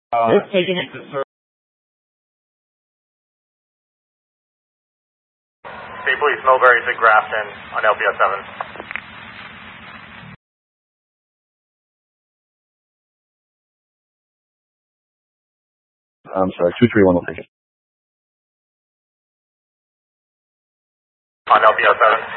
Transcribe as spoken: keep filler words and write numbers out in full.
Uh, it's taking it to serve. State Police Millbury to Grafton on L P S seven. I'm sorry, two three one location. On L P S seven.